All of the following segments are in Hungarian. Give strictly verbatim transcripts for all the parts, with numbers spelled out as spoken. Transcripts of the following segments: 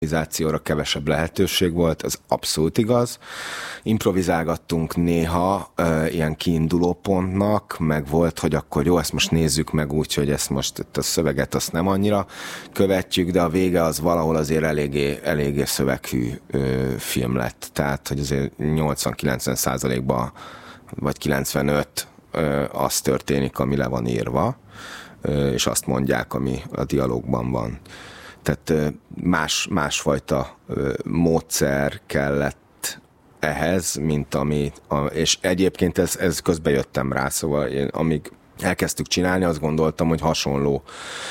improvizációra kevesebb lehetőség volt, ez abszolút igaz. Improvizálgattunk néha e, ilyen kiinduló pontnak, meg volt, hogy akkor jó, ezt most nézzük meg úgy, hogy ezt most a szöveget azt nem annyira követjük, de a vége az valahol azért eléggé, eléggé szöveghű ö, film lett. Tehát, hogy azért nyolcvan-kilencven százalékban vagy kilencvenöt ö, az történik, ami le van írva, ö, és azt mondják, ami a dialógban van. Tehát más, másfajta módszer kellett ehhez, mint ami, és egyébként ez, ez közben jöttem rá, szóval én, amíg elkezdtük csinálni, azt gondoltam, hogy hasonló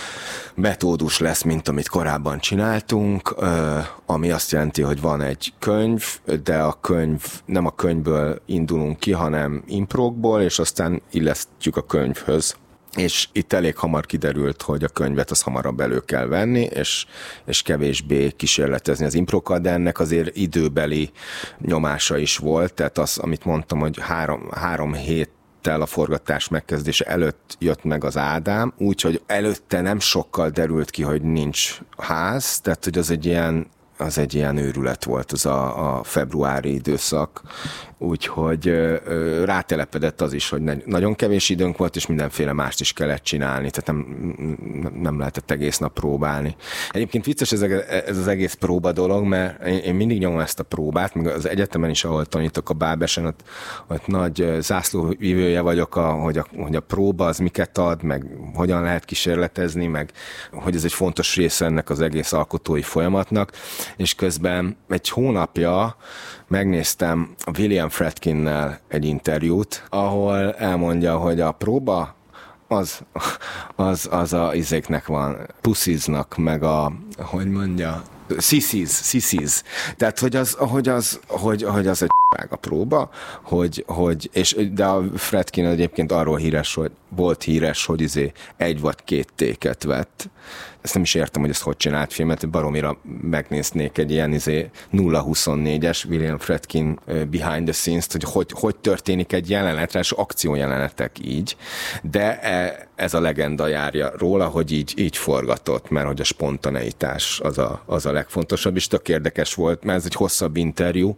metódus lesz, mint amit korábban csináltunk, ami azt jelenti, hogy van egy könyv, de a könyv, nem a könyvből indulunk ki, hanem improkból, és aztán illesztjük a könyvhöz. És itt elég hamar kiderült, hogy a könyvet az hamarabb elő kell venni, és, és kevésbé kísérletezni az improkat, de ennek azért időbeli nyomása is volt, tehát az, amit mondtam, hogy három, három hét a forgatás megkezdése előtt jött meg az Ádám, úgyhogy előtte nem sokkal derült ki, hogy nincs ház, tehát hogy az egy ilyen, az egy ilyen őrület volt az a, a februári időszak, úgyhogy ö, ö, rátelepedett az is, hogy ne, nagyon kevés időnk volt, és mindenféle mást is kellett csinálni, tehát nem, nem lehetett egész nap próbálni. Egyébként vicces ez, ez az egész próba dolog, mert én, én mindig nyomom ezt a próbát, meg az egyetemen is, ahol tanítok a Bábesen, ott, ott nagy zászlóvivője vagyok, a, hogy, a, hogy a próba az miket ad, meg hogyan lehet kísérletezni, meg hogy ez egy fontos része ennek az egész alkotói folyamatnak, és közben egy hónapja megnéztem a William Friedkinnel egy interjút, ahol elmondja, hogy a próba az, az, az a izéknek van, pusziznak, meg a, hogy mondja, sziszíz, sziszíz. Tehát, hogy az, hogy az, hogy, hogy az egy a próba, hogy, hogy, és, de a Friedkin egyébként arról híres, hogy volt híres, hogy izé egy vagy két téket vett. Ezt nem is értem, hogy ezt hogy csinált filmet, baromira megnéznék egy ilyen izé nulla huszonnégyes William Friedkin behind the scenes-t, hogy, hogy hogy történik egy jelenet, és akciójelenetek így, de ez a legenda járja róla, hogy így, így forgatott, mert hogy a spontaneitás az a, az a legfontosabb, és tök érdekes volt, mert ez egy hosszabb interjú,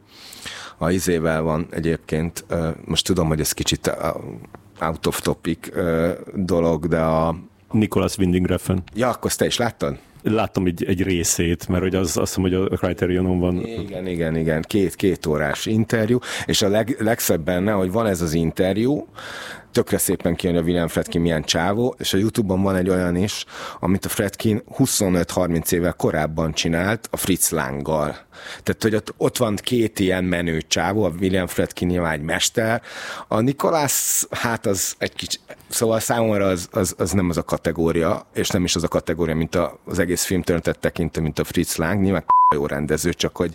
a izével van egyébként, most tudom, hogy ez kicsit out of topic dolog, de a... Nicholas Winding Refn. Ja, akkor te is láttad? Láttam egy, egy részét, mert hogy az, azt hiszem, hogy a Criterionon van. Igen, igen, igen. Két, két órás interjú, és a leg, legszebb benne, hogy van ez az interjú, tökre szépen kijön a William Friedkin milyen csávó, és a YouTube-on van egy olyan is, amit a Friedkin huszonöt-harminc évvel korábban csinált a Fritz Langgal. Tehát, hogy ott, ott van két ilyen menő csávó, a William Friedkin nyilván egy mester, a Nicholas, hát az egy kicsit, szóval számomra az, az, az nem az a kategória, és nem is az a kategória, mint a, az egész filmtörténetet tekintve, mint a Fritz Lang, nyilván jó rendező, csak hogy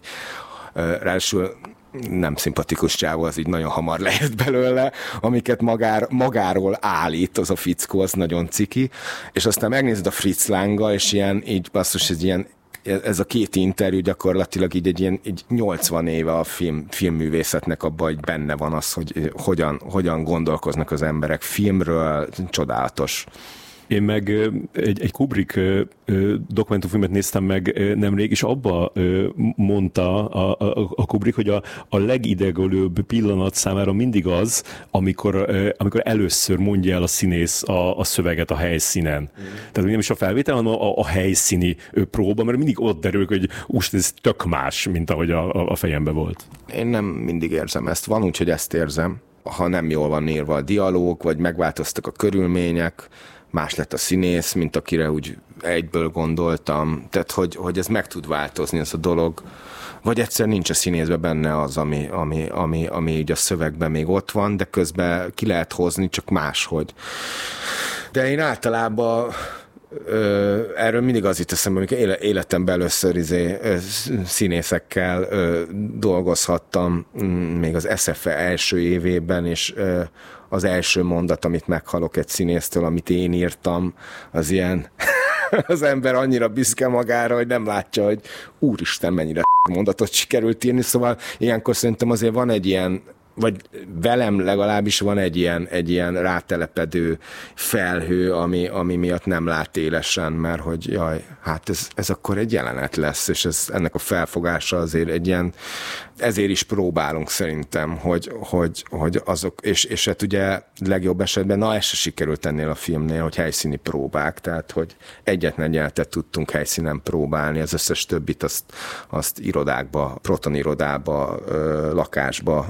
ráadásul nem szimpatikus csávó, az így nagyon hamar lehet belőle, amiket magár, magáról állít, az a fickó, az nagyon ciki, és aztán megnézed a Fritz Langgal, és ilyen, így basszus, ez ilyen, ez a két interjú gyakorlatilag így egy ilyen így nyolcvan éve a film, filmművészetnek abban, hogy benne van az, hogy hogyan, hogyan gondolkoznak az emberek filmről, csodálatos. Én meg egy, egy Kubrick dokumentumfilmet néztem meg nemrég, és abba mondta a, a, a Kubrick, hogy a, a legidegolőbb pillanat számára mindig az, amikor, amikor először mondja el a színész a, a szöveget a helyszínen. Mm. Tehát nem is a felvétel, hanem a, a helyszíni próba, mert mindig ott derül, hogy úst, ez tök más, mint ahogy a, a fejembe volt. Én nem mindig érzem ezt. Van úgy, hogy ezt érzem. Ha nem jól van írva a dialóg, vagy megváltoztak a körülmények, más lett a színész, mint akire úgy egyből gondoltam. Tehát, hogy, hogy ez meg tud változni, ez a dolog. Vagy egyszer nincs a színészben benne az, ami, ami, ami, ami így a szövegben még ott van, de közben ki lehet hozni, csak máshogy. De én általában Ö, erről mindig az itt eszembe, amikor életemben először izé, ö, színészekkel ö, dolgozhattam, még az es ef e első évében, és ö, az első mondat, amit meghallok egy színésztől, amit én írtam, az ilyen, az ember annyira büszke magára, hogy nem látja, hogy úristen, mennyire mondatot sikerült írni, szóval ilyenkor szerintem azért van egy ilyen vagy velem legalábbis van egy ilyen, egy ilyen rátelepedő felhő, ami, ami miatt nem lát élesen, mert hogy jaj, hát ez, ez akkor egy jelenet lesz, és ez, ennek a felfogása azért egy ilyen, ezért is próbálunk szerintem, hogy, hogy, hogy azok, és, és hát ugye legjobb esetben, na ez se sikerült ennél a filmnél, hogy helyszíni próbák, tehát hogy egyetlen jelenetet tudtunk helyszínen próbálni, az összes többit azt, azt irodákba, Proton irodába, lakásba,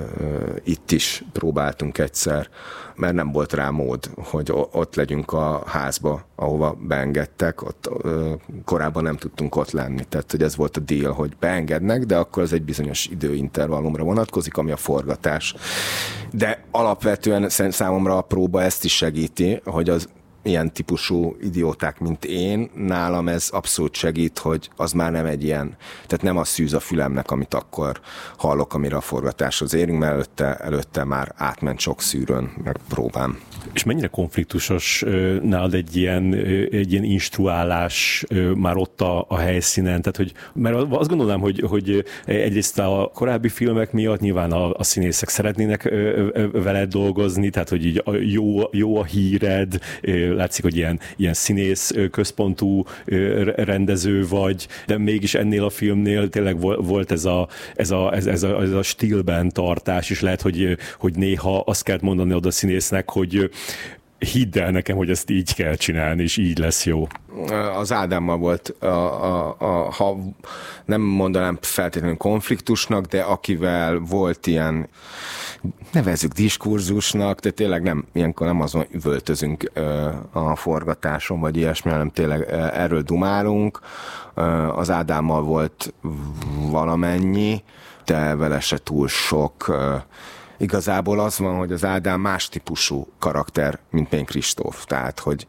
itt is próbáltunk egyszer, mert nem volt rá mód, hogy ott legyünk a házba, ahova beengedtek, ott korábban nem tudtunk ott lenni, tehát hogy ez volt a deal, hogy beengednek, de akkor az egy bizonyos időintervallumra vonatkozik, ami a forgatás. De alapvetően számomra a próba ezt is segíti, hogy az ilyen típusú idióták, mint én, nálam ez abszolút segít, hogy az már nem egy ilyen, tehát nem az szűz a fülemnek, amit akkor hallok, amire a forgatáshoz érünk, mert előtte, előtte már átment sok szűrőn, meg próbám. És mennyire konfliktusos nálad egy ilyen, egy ilyen instruálás már ott a, a helyszínen? Tehát, hogy, mert azt gondolnám, hogy, hogy egyrészt a korábbi filmek miatt nyilván a, a színészek szeretnének veled dolgozni, tehát, hogy így jó, jó a híred, látszik, hogy ilyen, ilyen színész központú rendező vagy, de mégis ennél a filmnél tényleg volt ez a, ez a, ez, ez a, ez a stílben tartás, és lehet, hogy, hogy néha azt kell mondani oda a színésznek, hogy hidd el nekem, hogy ezt így kell csinálni, és így lesz jó. Az Ádámmal volt, a, a, a, ha nem mondanám feltétlenül konfliktusnak, de akivel volt ilyen, nevezzük diskurzusnak, de tényleg nem, ilyenkor nem azon üvöltözünk a forgatáson, vagy ilyesmi, hanem tényleg erről dumálunk. Az Ádámmal volt valamennyi, de vele se túl sok. Igazából az van, hogy az Ádám más típusú karakter, mint én Kristóf. Tehát, hogy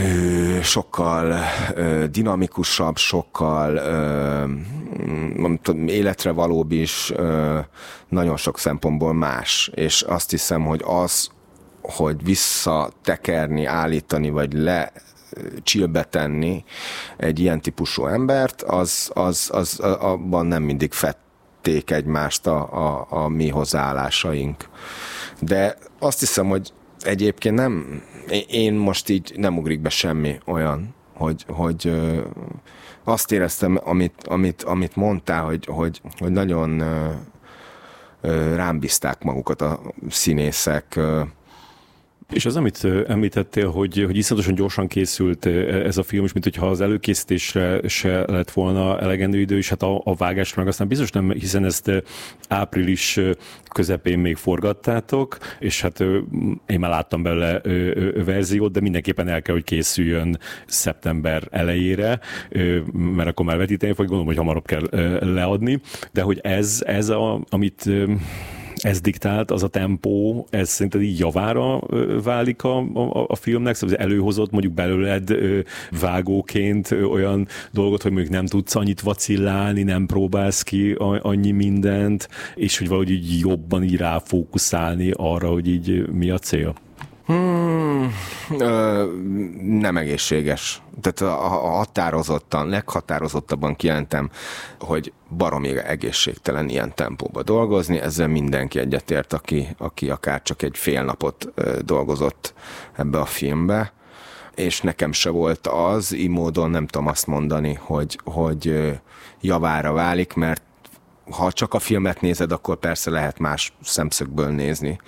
sokkal ö, dinamikusabb, sokkal ö, tudom, életre valóbb is, ö, nagyon sok szempontból más. És azt hiszem, hogy az, hogy visszatekerni, állítani, vagy le csillbe tenni egy ilyen típusú embert, az, az, az, az abban nem mindig fett egymást a, a, a mi hozzáállásaink. De azt hiszem, hogy egyébként nem, én most így nem ugrik be semmi olyan, hogy, hogy ö, azt éreztem, amit, amit, amit mondtál, hogy, hogy, hogy nagyon ö, ö, rám bízták magukat a színészek. Ö, És az, amit említettél, hogy, hogy iszonyatosan gyorsan készült ez a film, és mint hogyha az előkészítésre se lett volna elegendő idő, és hát a, a vágásra meg aztán biztos nem, hiszen ezt április közepén még forgattátok, és hát én már láttam belőle verziót, de mindenképpen el kell, hogy készüljön szeptember elejére, mert akkor már vetíteni fog, gondolom, hogy hamarabb kell leadni, de hogy ez, ez a, amit ez diktált, az a tempó, ez szerinted így javára válik a, a, a filmnek? Szóval előhozott mondjuk belőled vágóként olyan dolgot, hogy mondjuk nem tudsz annyit vacillálni, nem próbálsz ki annyi mindent, és hogy valahogy így jobban így ráfókuszálni arra, hogy így mi a cél? Hmm, ö, nem egészséges. Tehát a, a határozottan, leghatározottabban kijelentem, hogy baromi egészségtelen ilyen tempóba dolgozni, ezzel mindenki egyetért, aki, aki akár csak egy fél napot dolgozott ebbe a filmbe, és nekem se volt az, így módon nem tudom azt mondani, hogy, hogy javára válik, mert ha csak a filmet nézed, akkor persze lehet más szemszögből nézni,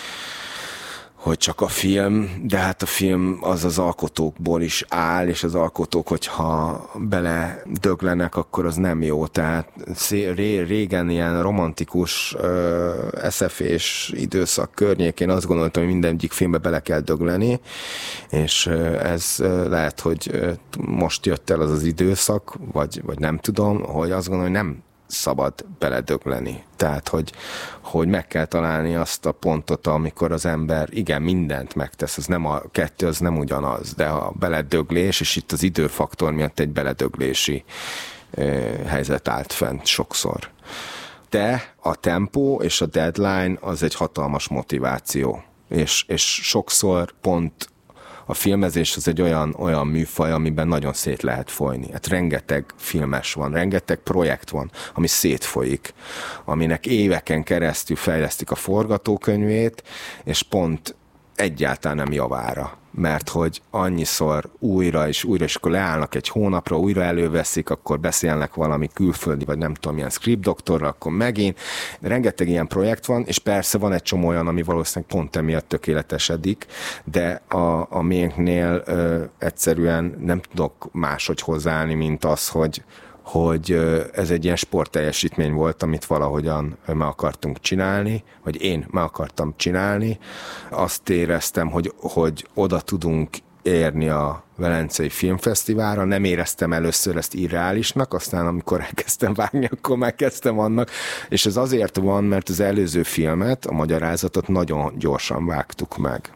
hogy csak a film, de hát a film az az alkotókból is áll, és az alkotók, hogyha bele döglenek, akkor az nem jó. Tehát régen ilyen romantikus es ef és időszak környékén azt gondoltam, hogy mindegyik filmbe bele kell dögleni, és ez lehet, hogy most jött el az az időszak, vagy, vagy nem tudom, hogy azt gondolom, hogy nem szabad beledögleni. Tehát, hogy, hogy meg kell találni azt a pontot, amikor az ember igen, mindent megtesz, az nem a kettő, az nem ugyanaz, de a beledöglés, és itt az időfaktor miatt egy beledöglési eh, helyzet állt fent sokszor. De a tempó és a deadline az egy hatalmas motiváció, és, és sokszor pont a filmezés az egy olyan, olyan műfaj, amiben nagyon szét lehet folyni. Hát rengeteg filmes van, rengeteg projekt van, ami szétfolyik, aminek éveken keresztül fejlesztik a forgatókönyvét, és pont egyáltalán nem javára, mert hogy annyiszor újra és újra, és akkor leállnak egy hónapra, újra előveszik, akkor beszélnek valami külföldi, vagy nem tudom, milyen script doktorra, akkor megint. Rengeteg ilyen projekt van, és persze van egy csomó olyan, ami valószínűleg pont emiatt tökéletesedik, de a, a miénknél ö, egyszerűen nem tudok máshogy hozzáállni, mint az, hogy hogy ez egy ilyen sportteljesítmény volt, amit valahogyan meg akartunk csinálni, vagy én meg akartam csinálni. Azt éreztem, hogy, hogy oda tudunk érni a Velencei Filmfesztiválra. Nem éreztem először ezt irreálisnak, aztán amikor elkezdtem vágni, akkor megkezdtem annak, és ez azért van, mert az előző filmet, a magyarázatot nagyon gyorsan vágtuk meg.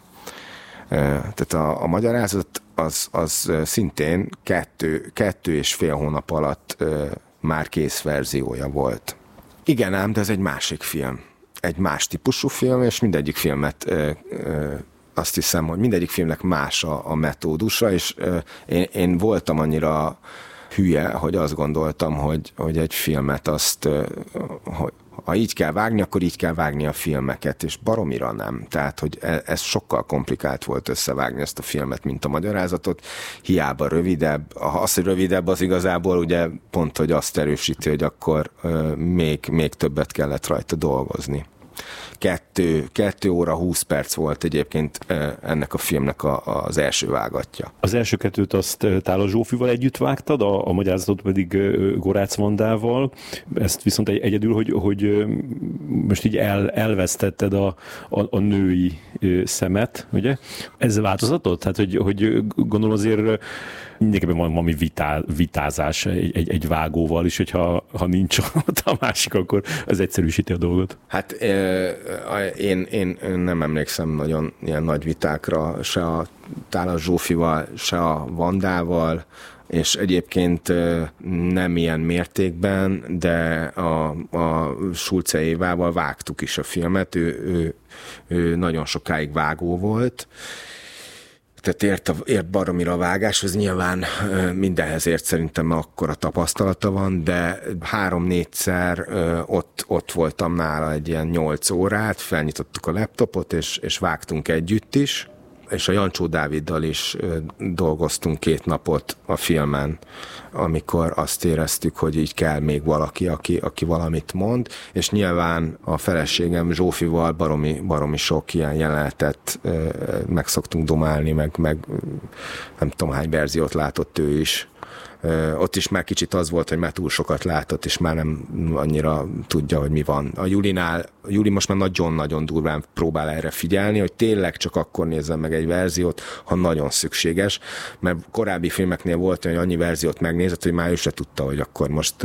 Tehát a, a magyarázat az, az szintén kettő, kettő és fél hónap alatt ö, már kész verziója volt. Igen ám, de ez egy másik film. Egy más típusú film, és mindegyik filmet ö, ö, azt hiszem, hogy mindegyik filmnek más a, a metódusa, és ö, én, én voltam annyira hülye, hogy azt gondoltam, hogy, hogy egy filmet azt, ö, hogy ha így kell vágni, akkor így kell vágni a filmeket, és baromira nem. Tehát, hogy ez sokkal komplikált volt összevágni ezt a filmet, mint a magyarázatot. Hiába rövidebb. Az, hogy rövidebb, az igazából ugye pont, hogy azt erősíti, hogy akkor euh, még, még többet kellett rajta dolgozni. Kettő, kettő óra, húsz perc volt egyébként ennek a filmnek a, az első vágatja. Az első kettőt azt Tála Zsófival együtt vágtad, a, a magyarázatot pedig Gorácz Vandával. Ezt viszont egy, egyedül, hogy, hogy most így el, elvesztetted a, a, a női szemet, ugye? Ez változatot? Tehát, hogy, hogy gondolom azért mindenképpen van valami vitá, vitázás egy, egy, egy vágóval is, hogyha ha nincs ott a másik, akkor az egyszerűsíti a dolgot. Hát én, én, én nem emlékszem nagyon ilyen nagy vitákra, se a Tála Zsófival, se a Vandával, és egyébként nem ilyen mértékben, de a, a Schulze Évával vágtuk is a filmet, ő, ő, ő nagyon sokáig vágó volt, tehát ért, a, ért baromira a vágáshoz, nyilván mindenhez ért szerintem akkora tapasztalata van, de három-négyszer ott, ott voltam nála egy ilyen nyolc órát, felnyitottuk a laptopot, és, és vágtunk együtt is, és a Jancsó Dáviddal is dolgoztunk két napot a filmen, amikor azt éreztük, hogy így kell még valaki, aki, aki valamit mond, és nyilván a feleségem Zsófival baromi, baromi sok ilyen jelenetet meg szoktunk domálni, meg, meg nem tudom hány verziót látott ő is. Ott is már kicsit az volt, hogy már túl sokat látott, és már nem annyira tudja, hogy mi van. A Julinál, a Juli most már nagyon-nagyon durván próbál erre figyelni, hogy tényleg csak akkor nézzem meg egy verziót, ha nagyon szükséges, mert korábbi filmeknél volt, hogy annyi verziót megnézett, hogy már ő se tudta, hogy akkor most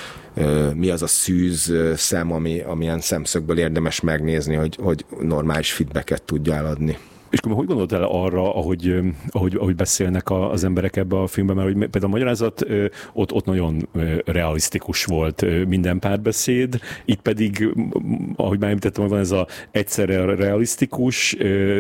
mi az a szűz szem, ami, amilyen szemszögből érdemes megnézni, hogy, hogy normális feedbacket tudjál adni. És akkor hogy gondoltál arra, ahogy, ahogy, ahogy beszélnek az emberek ebbe a filmben, mert hogy például a magyarázat ott, ott nagyon realisztikus volt minden párbeszéd, itt pedig, ahogy már említettem, van ez a egyszerre realisztikus,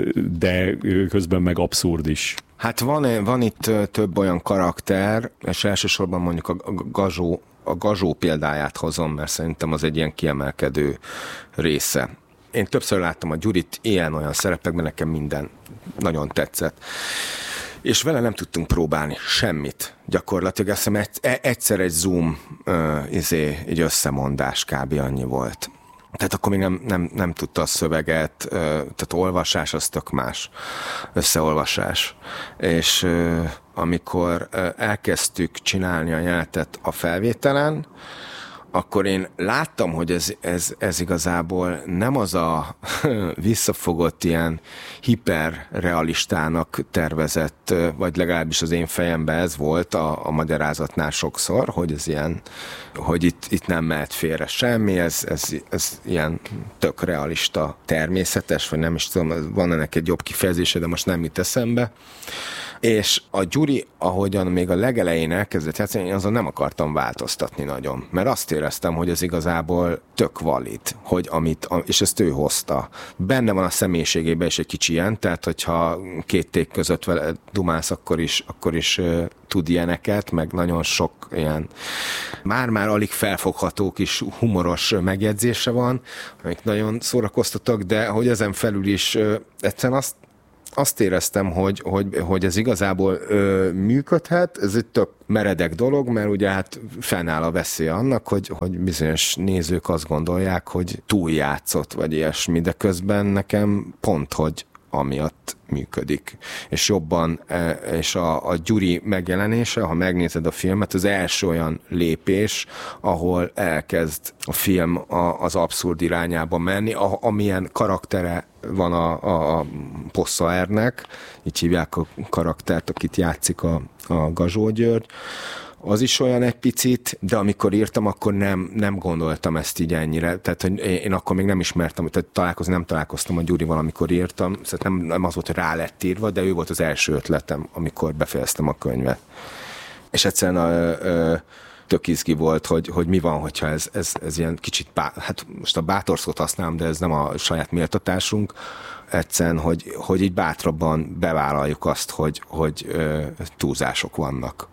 de közben meg abszurd is. Hát van, van itt több olyan karakter, és elsősorban mondjuk a Gazsó, a Gazsó példáját hozom, mert szerintem az egy ilyen kiemelkedő része. Én többször láttam a Gyurit ilyen-olyan szerepekben, nekem minden nagyon tetszett. És vele nem tudtunk próbálni semmit. Gyakorlatilag azt hiszem egyszer egy Zoom uh, izé, egy összemondás kb. Annyi volt. Tehát akkor még nem, nem, nem tudta a szöveget, uh, tehát olvasás az tök más, összeolvasás. És uh, amikor uh, elkezdtük csinálni a jelenetet a felvételen, akkor én láttam, hogy ez, ez, ez igazából nem az a visszafogott ilyen hiperrealistának tervezett, vagy legalábbis az én fejemben ez volt a, a magyarázatnál sokszor, hogy ez ilyen, hogy itt, itt nem mehet félre semmi, ez, ez, ez ilyen tök realista, természetes, vagy nem is tudom, van ennek egy jobb kifejezése, de most nem jut eszembe. És a Gyuri, ahogyan még a legelején elkezdett játszani, én azon nem akartam változtatni nagyon. Mert azt éreztem, éreztem, hogy ez igazából tök valid, hogy amit, és ezt ő hozta. Benne van a személyiségében is egy kicsi ilyen, tehát hogyha két ték között vele dumálsz, akkor is, akkor is uh, tud ilyeneket, meg nagyon sok ilyen már-már alig felfogható kis humoros megjegyzése van, amik nagyon szórakoztatok, de hogy ezen felül is uh, egyszerűen azt Azt éreztem, hogy, hogy, hogy ez igazából ö, működhet, ez egy tök meredek dolog, mert ugye hát fennáll a veszély annak, hogy, hogy bizonyos nézők azt gondolják, hogy túljátszott, vagy ilyesmi, de közben nekem pont, hogy amiatt működik. És jobban, és a, a Gyuri megjelenése, ha megnézed a filmet, az első olyan lépés, ahol elkezd a film a, az abszurd irányába menni, a, amilyen karaktere van a, a, a Possaernek, így hívják a karaktert, akit játszik a, a Gazsó György, az is olyan egy picit, de amikor írtam, akkor nem, nem gondoltam ezt így ennyire. Tehát, hogy én akkor még nem ismertem, tehát találkozni nem találkoztam a Gyurival, amikor írtam. Szóval nem, nem az volt, hogy rá lett írva, de ő volt az első ötletem, amikor befejeztem a könyvet. És egyszerűen a, a, tök izgi volt, hogy, hogy mi van, hogyha ez, ez, ez ilyen kicsit, bá, hát most a bátor szót használom, de ez nem a saját méltatásunk, egyszerűen, hogy, hogy így bátrabban bevállaljuk azt, hogy, hogy ö, túlzások vannak.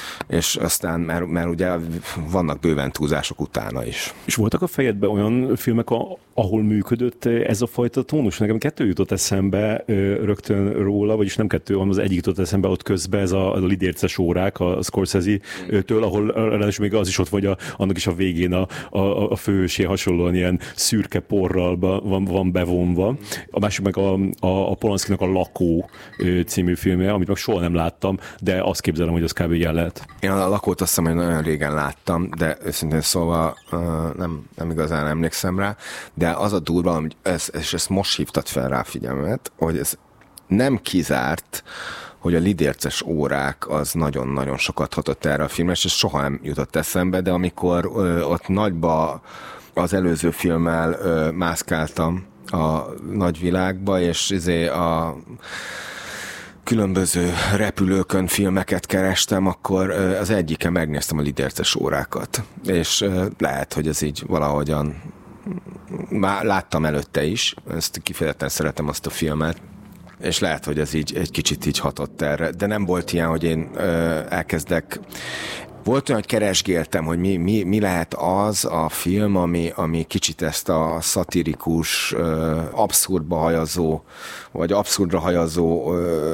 És aztán, mert, mert ugye vannak bőven túlzások utána is. És voltak a fejedben olyan filmek, ahol működött ez a fajta tónus? Nekem kettő jutott eszembe rögtön róla, vagyis nem kettő, hanem az egyik jutott eszembe ott közben, ez a, a lidérces órák a Scorsese-től, ahol ráadásul még az is ott vagy, a, annak is a végén a, a, a főhősé hasonlóan ilyen szürke porral van, van bevonva. A másik meg a, a, a Polanskinak a Lakó című filmje, amit meg soha nem láttam, de azt képzelem, hogy az kb. Ilyen lehet. Én a Lakót azt hiszem, hogy nagyon régen láttam, de őszintén szóval uh, nem, nem igazán emlékszem rá, de az a durva, hogy ez, és ezt most hívtad fel rá figyelmet, hogy ez nem kizárt, hogy a lidérces órák az nagyon-nagyon sokat hatott erre a filmre, és ez soha nem jutott eszembe, de amikor uh, ott nagyba az előző filmmel uh, mászkáltam a nagyvilágba, és izé a különböző repülőkön filmeket kerestem, akkor az egyiken megnéztem a lidérces órákat. És lehet, hogy ez így valahogyan már láttam előtte is, ezt kifejezetten szeretem azt a filmet, és lehet, hogy ez így egy kicsit így hatott erre. De nem volt ilyen, hogy én elkezdek. Volt olyan, hogy keresgéltem, hogy mi, mi, mi lehet az a film, ami, ami kicsit ezt a szatirikus, abszurdba hajazó, vagy abszurdra hajazó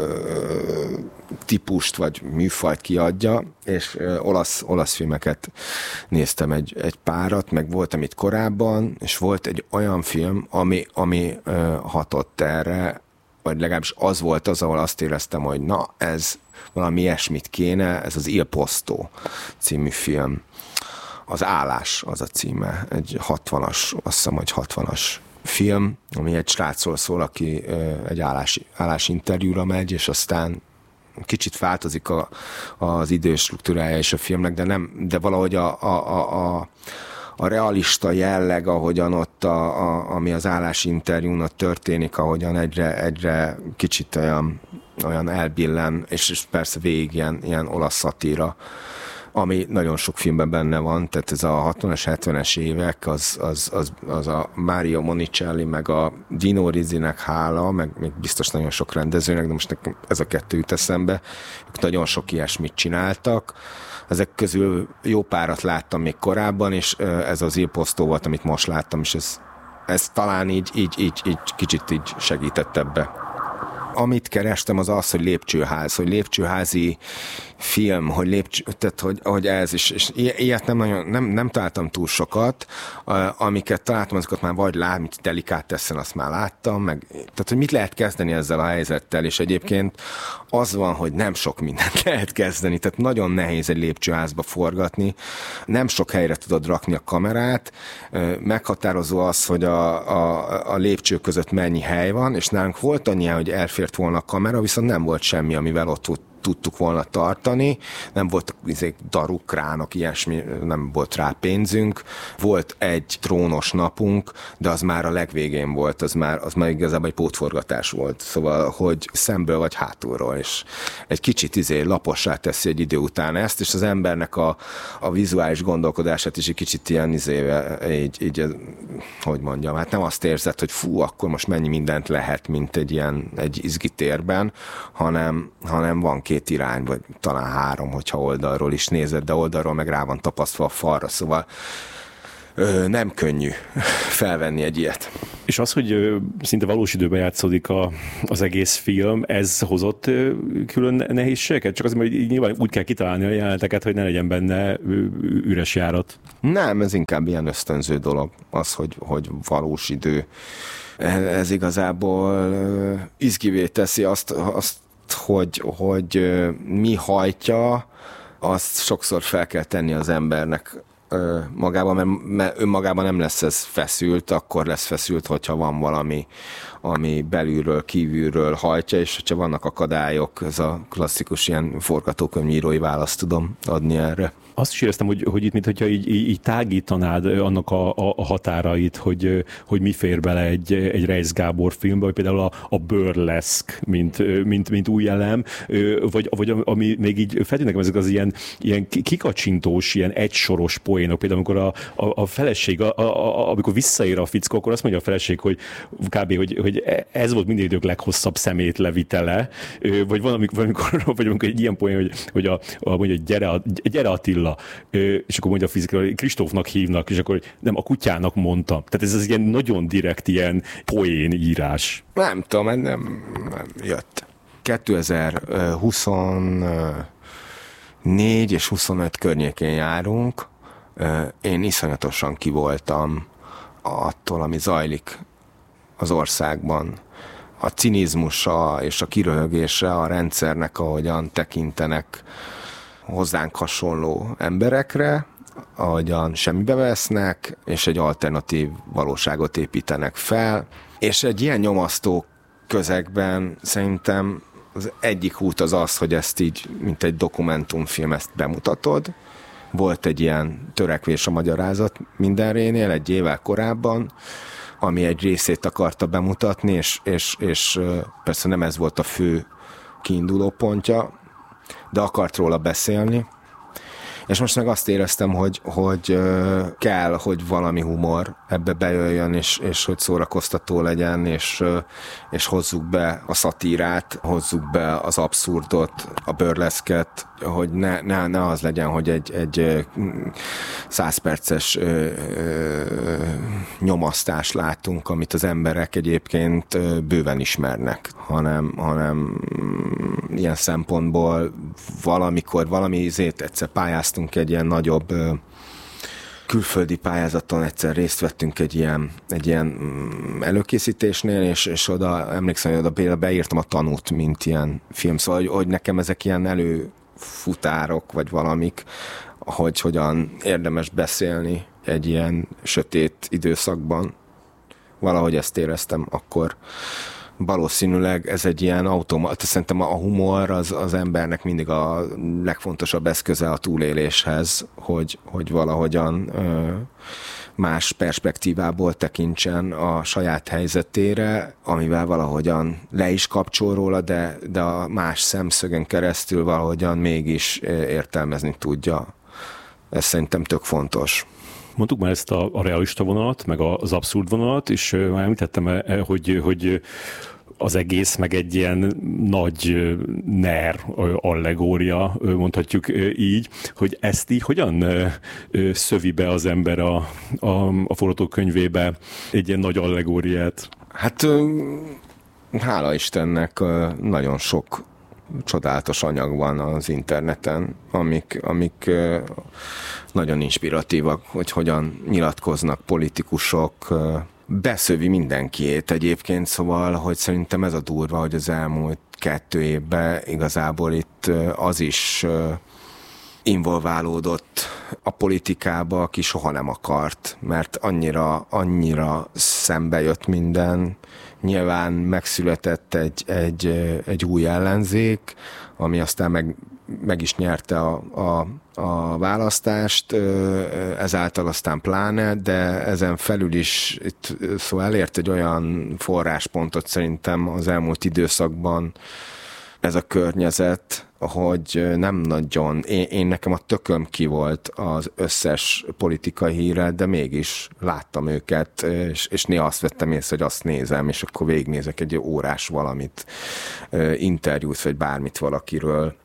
típust, vagy műfajt kiadja, és olasz, olasz filmeket néztem egy, egy párat, meg voltam itt korábban, és volt egy olyan film, ami, ami hatott erre, vagy legalábbis az volt az, ahol azt éreztem, hogy na, ez valami ilyesmit kéne, ez az Il Posto című film. Az Állás az a címe, egy hatvanas, azt hiszem, hogy hatvanas film, ami egy srácról szól, aki egy állás, állásinterjúra megy, és aztán kicsit változik a, az időstruktúrája és a filmnek, de, nem, de valahogy a, a, a, a a realista jelleg, ahogyan ott, a, a, ami az állásinterjúnak történik, ahogyan egyre, egyre kicsit olyan, olyan elbillen, és, és persze végig ilyen, ilyen olasz szatíra, ami nagyon sok filmben benne van, tehát ez a hatvanas, hetvenes évek, az, az, az, az a Mario Monicelli, meg a Dino Risinek hála, meg még biztos nagyon sok rendezőnek, de most nekem ez a kettő jut eszembe, ők nagyon sok ilyesmit csináltak. Ezek közül jó párat láttam még korábban, és ez az Il Posto volt, amit most láttam, és ez, ez talán így, így, így, így kicsit így segített ebbe. Amit kerestem, az az, hogy lépcsőház, hogy lépcsőházi film, hogy, lépcső, tehát, hogy, hogy ez is, és ilyet nem, nagyon, nem, nem találtam túl sokat, amiket találtam, azokat már vagy lát, mint Delikátesszen, azt már láttam, meg, tehát, hogy mit lehet kezdeni ezzel a helyzettel, és egyébként az van, hogy nem sok mindent lehet kezdeni, tehát nagyon nehéz egy lépcsőházba forgatni, nem sok helyre tudod rakni a kamerát, meghatározó az, hogy a, a, a lépcső között mennyi hely van, és nálunk volt annyi, hogy elfért volna a kamera, viszont nem volt semmi, amivel ott tudtuk volna tartani, nem voltak izé, daruk, kránok, ilyesmi, nem volt rá pénzünk. Volt egy trónos napunk, de az már a legvégén volt, az már, az már igazából egy pótforgatás volt. Szóval, hogy szemből vagy hátulról, és egy kicsit izé lapossá teszi egy idő után ezt, és az embernek a, a vizuális gondolkodását is egy kicsit ilyen izé, így, így, hogy mondjam, hát nem azt érzed, hogy fú, akkor most mennyi mindent lehet, mint egy ilyen, egy izgitérben, hanem, hanem van két irány, vagy talán három, hogyha oldalról is nézed, de oldalról meg rá van tapasztva a falra, szóval ö, nem könnyű felvenni egy ilyet. És az, hogy ö, szinte valós időben játszódik a, az egész film, ez hozott ö, külön nehézségeket? Csak azért, hogy nyilván úgy kell kitalálni a jeleneteket, hogy ne legyen benne ö, üres járat. Nem, ez inkább ilyen ösztönző dolog, az, hogy, hogy valós idő. Ez igazából uh, izgivé teszi azt, azt hogy, hogy uh, mi hajtja, azt sokszor fel kell tenni az embernek uh, magában, mert, mert önmagában nem lesz ez feszült, akkor lesz feszült, hogyha van valami, ami belülről, kívülről hajtja, és hogyha vannak akadályok, ez a klasszikus ilyen forgatókönyvírói választ tudom adni erre. Azt is éreztem, hogy, hogy itt, mintha így, így, így tágítanád annak a, a, a határait, hogy, hogy mi fér bele egy, egy Reisz Gábor filmbe, vagy például a, a burleszk, mint, mint, mint új elem, vagy, vagy ami még így feltűnik nekem ezek az ilyen, ilyen kikacsintós, ilyen egysoros poénok, például amikor a, a, a feleség, a, a, amikor visszaér a fickó, akkor azt mondja a feleség, hogy kb. Hogy, hogy ez volt minden idők leghosszabb szemét levitele, vagy van, amikor, vagy amikor egy ilyen poén, hogy, hogy a, a, mondja, gyere, gyere Attila, és akkor mondja a fizika, hogy Kristófnak hívnak, és akkor nem, a kutyának mondta. Tehát ez az ilyen nagyon direkt ilyen poén írás. Nem tudom, nem, nem jött. kétezer-huszonnégy és huszonöt környékén járunk. Én iszonyatosan kivoltam attól, ami zajlik az országban. A cinizmusa és a kiröhögése a rendszernek, ahogyan tekintenek hozzánk hasonló emberekre, ahogyan semmibe vesznek, és egy alternatív valóságot építenek fel. És egy ilyen nyomasztó közegben szerintem az egyik út az az, hogy ezt így, mint egy dokumentumfilm, ezt bemutatod. Volt egy ilyen törekvés a magyarázat mindenrénél egy évvel korábban, ami egy részét akarta bemutatni, és, és, és persze nem ez volt a fő kiinduló pontja, de akart róla beszélni. És most meg azt éreztem, hogy, hogy kell, hogy valami humor ebbe bejöjjön, és, és hogy szórakoztató legyen, és, és hozzuk be a szatírát, hozzuk be az abszurdot, a burleszket, hogy ne, ne, ne az legyen, hogy egy, egy száz perces ö, ö, nyomasztást látunk, amit az emberek egyébként bőven ismernek, hanem, hanem ilyen szempontból valamikor, valami izét egyszer pályáztunk egy ilyen nagyobb ö, külföldi pályázaton, egyszer részt vettünk egy ilyen, egy ilyen előkészítésnél, és, és oda emlékszem, hogy oda például beírtam a Tanút, mint ilyen film, szóval, hogy, hogy nekem ezek ilyen előfutárok, vagy valamik, hogy hogyan érdemes beszélni egy ilyen sötét időszakban. Valahogy ezt éreztem akkor. Valószínűleg ez egy ilyen automat, szerintem a humor az, az embernek mindig a legfontosabb eszköze a túléléshez, hogy, hogy valahogyan ö, más perspektívából tekintsen a saját helyzetére, amivel valahogyan le is kapcsol róla, de, de a más szemszögön keresztül valahogyan mégis értelmezni tudja. Ez szerintem tök fontos. Mondtuk már ezt a, a realista vonalat, meg az abszurd vonalat, és már említettem, hogy, hogy az egész meg egy ilyen nagy ner allegória, mondhatjuk így, hogy ezt így hogyan szövi be az ember a, a, a forgatókönyvébe egy ilyen nagy allegóriát? Hát hála Istennek nagyon sok csodálatos anyag van az interneten, amik, amik nagyon inspiratívak, hogy hogyan nyilatkoznak politikusok, beszövi mindenkiét egyébként, szóval, hogy szerintem ez a durva, hogy az elmúlt kettő évben igazából itt az is involválódott a politikába, aki soha nem akart, mert annyira, annyira szembe jött minden. Nyilván megszületett egy, egy, egy új ellenzék, ami aztán meg, meg is nyerte a, a, a választást, ezáltal aztán pláne, de ezen felül is itt, szóval elért egy olyan forráspontot szerintem az elmúlt időszakban ez a környezet, hogy nem nagyon, én, én nekem a tököm ki volt az összes politikai hírrel, de mégis láttam őket, és, és néha azt vettem észre, hogy azt nézem, és akkor végignézek egy órás valamit, interjút, vagy bármit valakiről.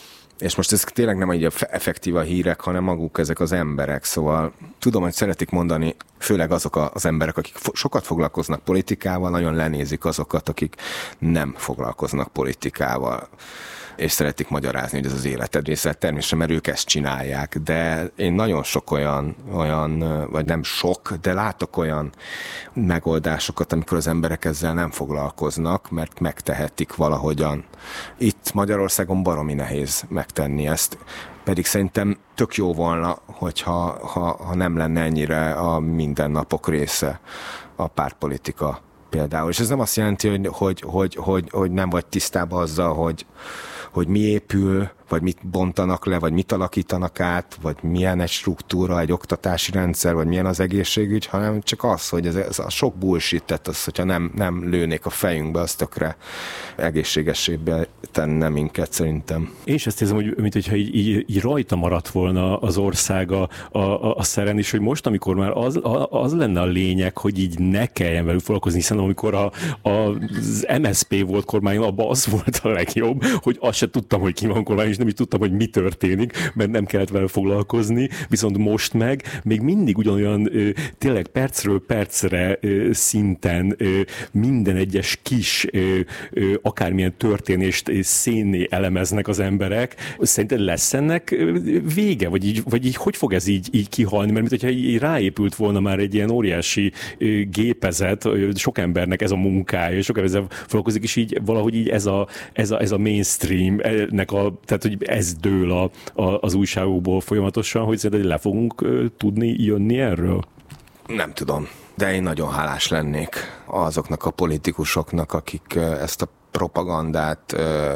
És most ez tényleg nem egy effektív a hírek, hanem maguk ezek az emberek. Szóval tudom, hogy szeretik mondani, főleg azok az emberek, akik sokat foglalkoznak politikával, nagyon lenézik azokat, akik nem foglalkoznak politikával. És szeretik magyarázni, hogy ez az életed része. Természetesen, mert ők ezt csinálják, de én nagyon sok olyan, olyan, vagy nem sok, de látok olyan megoldásokat, amikor az emberek ezzel nem foglalkoznak, mert megtehetik valahogyan. Itt Magyarországon baromi nehéz megtenni ezt, pedig szerintem tök jó volna, hogyha ha, ha nem lenne ennyire a mindennapok része a pártpolitika például. És ez nem azt jelenti, hogy, hogy, hogy, hogy, hogy nem vagy tisztában azzal, hogy hogy mi épül, vagy mit bontanak le, vagy mit alakítanak át, vagy milyen egy struktúra, egy oktatási rendszer, vagy milyen az egészségügy, hanem csak az, hogy ez, ez a sok bullshit-et, az, hogyha nem, nem lőnék a fejünkbe, az tökre egészségesébbé tenne minket szerintem. Én is ezt érzem, hogy mint hogyha így, így, így rajta maradt volna az ország a, a, a szeren is, hogy most, amikor már az, az lenne a lényeg, hogy így ne kelljen velük foglalkozni, hiszen amikor a, a, az em es zé pé volt kormányon, abban az volt a legjobb, hogy azt se tudtam, hogy ki van kormány, és nem is tudtam, hogy mi történik, mert nem kellett vele foglalkozni, viszont most meg még mindig ugyanolyan tényleg percről percre szinten minden egyes kis akármilyen történést szénné elemeznek az emberek. Szerinted lesz ennek vége? Vagy így, vagy így hogy fog ez így, így kihalni? Mert mintha így ráépült volna már egy ilyen óriási gépezet, sok embernek ez a munkája, és sok ember ezzel foglalkozik, és így valahogy így ez a, ez a, ez a mainstream, ennek a, tehát hogy ez dől a, a, az újságokból folyamatosan, hogy szerinted le fogunk uh, tudni jönni erről? Nem tudom, de én nagyon hálás lennék azoknak a politikusoknak, akik ezt a propagandát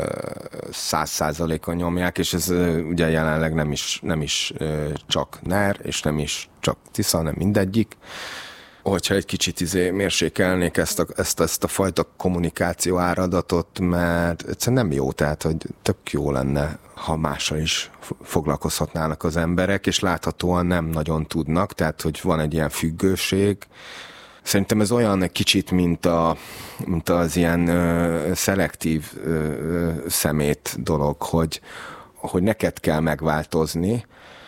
száz százalékon nyomják, és ez ugye jelenleg nem is, nem is csak NER, és nem is csak Tisza, hanem mindegyik. Hogyha egy kicsit izé mérsékelnék ezt a, ezt, ezt a fajta kommunikáció áradatot, mert egyszerűen nem jó, tehát hogy tök jó lenne, ha mással is foglalkozhatnának az emberek, és láthatóan nem nagyon tudnak, tehát hogy van egy ilyen függőség. Szerintem ez olyan egy kicsit, mint, a, mint az ilyen ö, szelektív ö, szemét dolog, hogy, hogy neked kell megváltozni,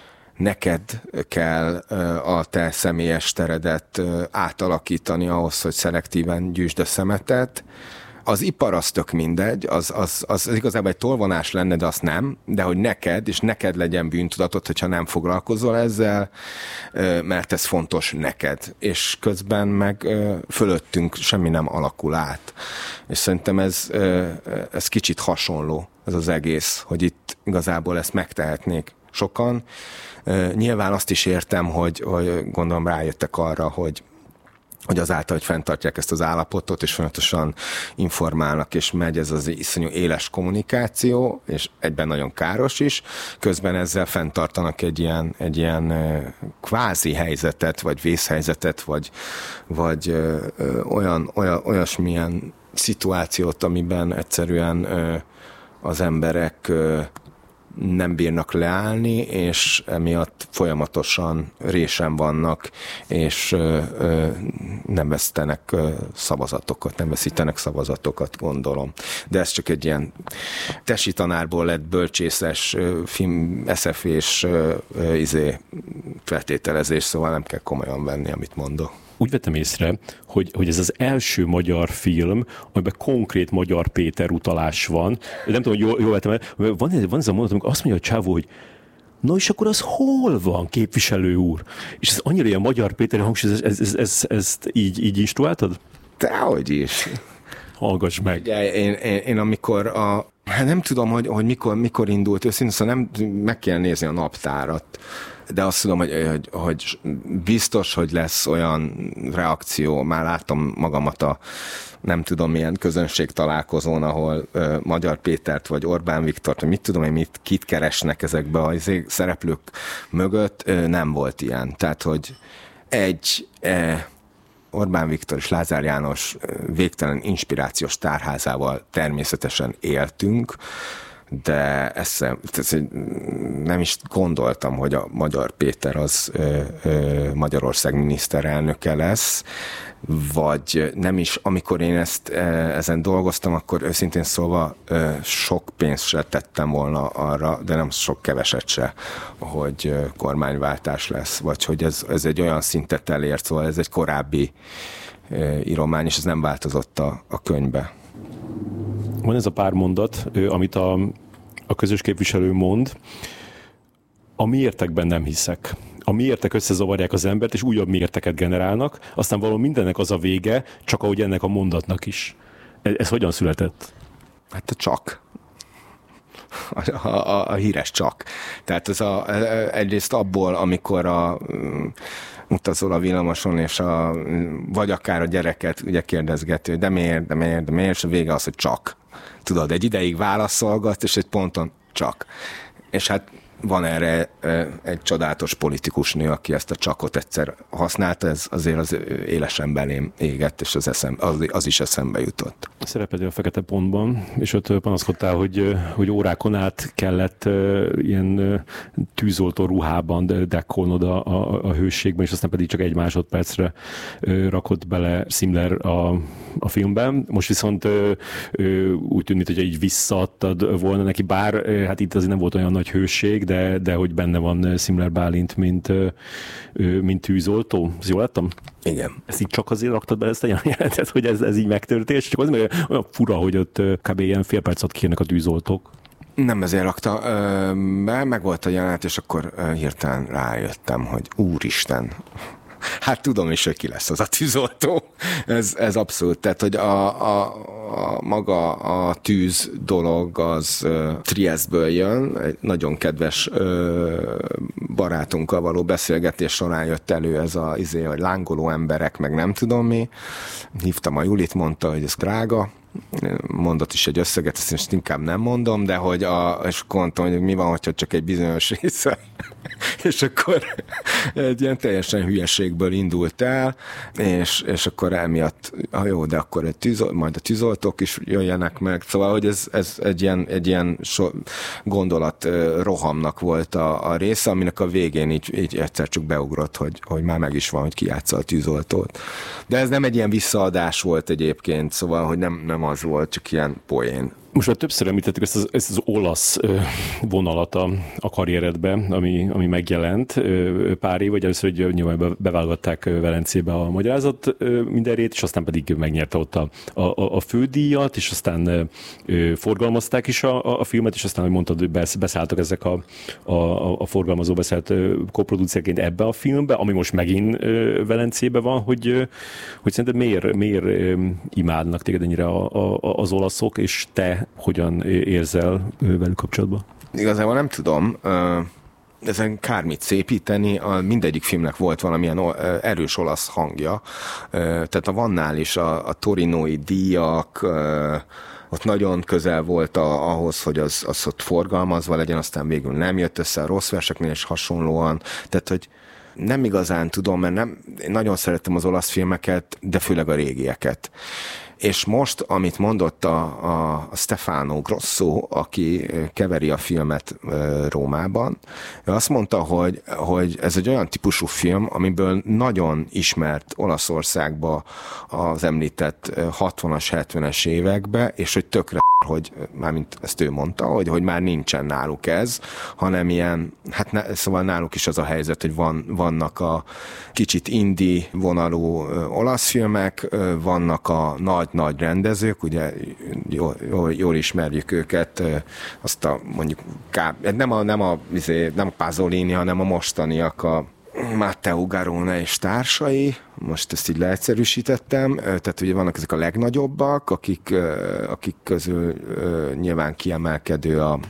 neked kell a te személyes teredet átalakítani ahhoz, hogy szelektíven gyűjtsd a szemetet. Az ipar az tök mindegy, az, az, az igazából egy tolvonás lenne, de azt nem, de hogy neked, és neked legyen bűntudatod, hogyha nem foglalkozol ezzel, mert ez fontos neked. És közben meg fölöttünk semmi nem alakul át. És szerintem ez, ez kicsit hasonló, ez az egész, hogy itt igazából ezt megtehetnék sokan. Nyilván azt is értem, hogy, hogy gondolom rájöttek arra, hogy hogy azáltal, hogy fenntartják ezt az állapotot, és folyamatosan informálnak, és megy ez az iszonyú éles kommunikáció, és egyben nagyon káros is, közben ezzel fenntartanak egy ilyen, egy ilyen kvázi helyzetet, vagy vészhelyzetet, vagy, vagy ö, ö, olyan, olyan, olyasmilyen szituációt, amiben egyszerűen ö, az emberek ö, nem bírnak leállni, és emiatt folyamatosan résen vannak, és ö, ö, nem vesztenek ö, szavazatokat, nem veszítenek szavazatokat, gondolom. De ez csak egy ilyen tesi tanárból lett bölcsészes, ö, film, eszefés ö, ö, izé, feltételezés, szóval nem kell komolyan venni, amit mondok. Úgy vettem észre, hogy, hogy ez az első magyar film, amiben konkrét Magyar Péter utalás van. Nem tudom, hogy jól, jól vettem el. Van, van ez a mondat, amikor azt mondja a csávó, hogy na és akkor az hol van, képviselő úr? És ez annyira ilyen Magyar Péter hangsúly, ezt ez, ez, ez, ezt így, így instruáltad? Dehogy is. Hallgass meg. Ugye, én, én, én amikor a Hát nem tudom, hogy, hogy mikor, mikor indult őszintén, szóval nem, meg kell nézni a naptárat, de azt tudom, hogy, hogy, hogy biztos, hogy lesz olyan reakció, már láttam magamat a nem tudom milyen közönség találkozón, ahol uh, Magyar Pétert vagy Orbán Viktort, vagy mit tudom én, mit, kit keresnek ezekbe a szereplők mögött, uh, nem volt ilyen. Tehát, hogy egy uh, Orbán Viktor és Lázár János végtelen inspirációs tárházával természetesen éltünk, de ezt, ezt nem is gondoltam, hogy a Magyar Péter az ö, ö, Magyarország miniszterelnöke lesz, vagy nem is, amikor én ezt ezen dolgoztam, akkor őszintén szólva sok pénzt se tettem volna arra, de nem sok keveset se, hogy kormányváltás lesz, vagy hogy ez, ez egy olyan szintet elért, szóval ez egy korábbi íromány, és ez nem változott a, a könyvbe. Van ez a pár mondat, amit a, a közös képviselő mond, a miértekben nem hiszek. A miértek összezavarják az embert, és újabb miérteket generálnak, aztán valami mindennek az a vége, csak ahogy ennek a mondatnak is. Ez, ez hogyan született? Hát a csak. A, a, a híres csak. Tehát ez a, egyrészt abból, amikor a utazol a villamoson, és a, vagy akár a gyereket ugye kérdezgető, de miért, de miért, de miért, és a vége az, hogy csak. Tudod, egy ideig válaszolgat, és egy ponton csak. És hát van erre egy csodálatos politikus nő, aki ezt a csakot egyszer használta, ez azért az élesen belém égett, és az, eszem, az, az is eszembe jutott. Szerepeltél a Fekete Pontban, és ott panaszkodtál, hogy, hogy órákon át kellett ilyen tűzoltó ruhában dekkolnod a, a, a hőségben, és aztán pedig csak egy másodpercre rakott bele Simler a, a filmben. Most viszont úgy tűnik, hogy így visszaadtad volna neki, bár hát itt azért nem volt olyan nagy hőség, de, de hogy benne van Simler Bálint, mint, mint tűzoltó. Ezt jól láttam? Igen. Ezt így csak azért raktad be ezt a jelenetet, hogy ez, ez így megtörtént, csak az meg olyan fura, hogy ott kb. Ilyen fél percet kérnek a tűzoltók. Nem ezért rakta be, meg volt a jelenet, és akkor hirtelen rájöttem, hogy úristen, hát tudom is, hogy ki lesz az a tűzoltó. Ez, ez abszolút. Tehát, hogy a, a, a maga a tűz dolog az uh, Triestből jön. Egy nagyon kedves uh, barátunkkal való beszélgetés során jött elő ez a izé, hogy lángoló emberek, meg nem tudom mi. Hívtam a Julit, mondta, hogy ez drága. Mondott is egy összeget, ezt most inkább nem mondom, de hogy a, és mondtam, hogy mi van, hogyha csak egy bizonyos része. És akkor egy ilyen teljesen hülyeségből indult el, és, és akkor emiatt, ha jó, de akkor a tűzol, majd a tűzoltók is jöjjenek meg. Szóval, hogy ez, ez egy ilyen, egy ilyen so, gondolat rohamnak volt a, a része, aminek a végén így, így egyszer csak beugrott, hogy, hogy már meg is van, hogy kijátsza a tűzoltót. De ez nem egy ilyen visszaadás volt egyébként, szóval, hogy nem, nem az volt, csak ilyen poén. Most már többször említettük ezt az, ezt az olasz vonalat a, a karrieredbe, ami, ami megjelent pár év, vagy először, hogy nyilván beválogatták Velencébe a magyarázat mindenrét, és aztán pedig megnyerte ott a, a, a fődíjat, és aztán forgalmazták is a, a filmet, és aztán, hogy mondtad, hogy beszálltak ezek a, a, a forgalmazó beszállt koproducerként ebbe a filmbe, ami most megint Velencébe van, hogy, hogy szerinted miért, miért imádnak téged ennyire a, a, az olaszok, és te hogyan érzel velük kapcsolatban? Igazából nem tudom. Ezen kármit szépíteni, a mindegyik filmnek volt valamilyen erős olasz hangja. Tehát a Vannál is a, a torinói díjak, ott nagyon közel volt a, ahhoz, hogy az, az ott forgalmazva legyen, aztán végül nem jött össze, a Rossz verseknél is hasonlóan. Tehát, hogy nem igazán tudom, mert nem, én nagyon szerettem az olasz filmeket, de főleg a régieket. És most, amit mondott a, a, a Stefano Grosso, aki keveri a filmet Rómában, ő azt mondta, hogy, hogy ez egy olyan típusú film, amiből nagyon ismert Olaszországba az említett hatvanas, hetvenes évekbe, és hogy tökre, hogy mármint ezt ő mondta, hogy, hogy már nincsen náluk ez, hanem ilyen, hát ne, szóval náluk is az a helyzet, hogy van, vannak a kicsit indie vonalú olasz filmek, vannak a nagy-nagy rendezők, ugye jól, jól, jól ismerjük őket, azt a mondjuk nem a, nem a, nem a Pasolini, hanem a mostaniak, a Matteo Garrone és társai, most ezt így leegyszerűsítettem, tehát ugye vannak ezek a legnagyobbak, akik, akik közül nyilván kiemelkedő a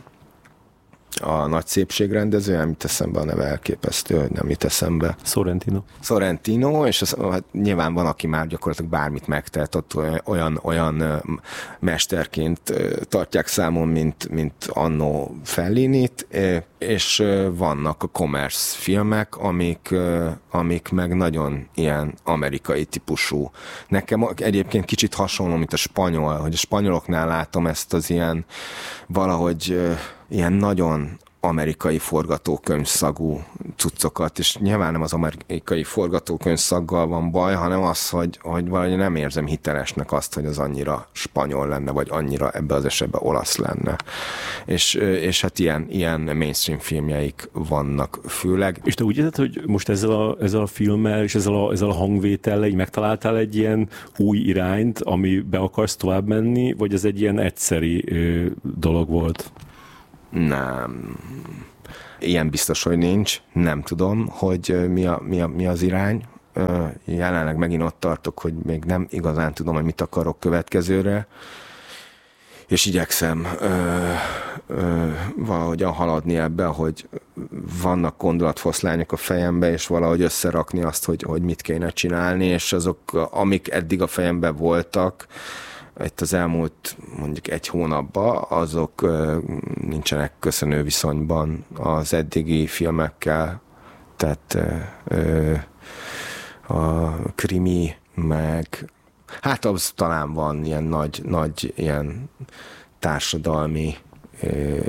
a nagy szépségrendező, nem jut eszembe a neve, elképesztő, hogy nem jut eszembe. Sorrentino. Sorrentino, és az, hát nyilván van, aki már gyakorlatilag bármit megtehet, ott olyan, olyan mesterként tartják számon, mint, mint annó Fellinit, és vannak a commerce filmek, amik, amik meg nagyon ilyen amerikai típusú. Nekem egyébként kicsit hasonló, mint a spanyol, hogy a spanyoloknál látom ezt az ilyen valahogy ilyen nagyon amerikai forgatókönyvszagú cuccokat, és nyilván nem az amerikai forgatókönyvszaggal van baj, hanem az, hogy, hogy valahogy nem érzem hitelesnek azt, hogy az annyira spanyol lenne, vagy annyira ebbe az esetben olasz lenne. És, és hát ilyen, ilyen mainstream filmjeik vannak főleg. És te úgy érzed, hogy most ezzel a, ezzel a filmmel és ezzel a, ezzel a hangvétellel így megtaláltál egy ilyen új irányt, amibe akarsz tovább menni, vagy ez egy ilyen egyszeri ö, dolog volt? Nem. Ilyen biztos, hogy nincs. Nem tudom, hogy mi, a, mi, a, mi az irány. Jelenleg megint ott tartok, hogy még nem igazán tudom, hogy mit akarok következőre. És igyekszem ö, ö, valahogyan haladni ebbe, hogy vannak gondolatfoszlányok a fejembe, és valahogy összerakni azt, hogy, hogy mit kéne csinálni, és azok, amik eddig a fejemben voltak, itt az elmúlt mondjuk egy hónapban, azok ö, nincsenek köszönő viszonyban az eddigi filmekkel, tehát ö, ö, a krimi, meg hát az talán van ilyen nagy, nagy ilyen társadalmi ö,